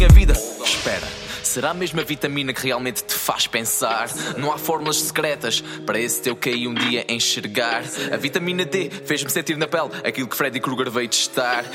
minha vida. Espera, será mesmo a vitamina que realmente te faz pensar? Não há fórmulas secretas para esse teu QI um dia enxergar. A vitamina D fez-me sentir na pele aquilo que Freddy Krueger veio testar.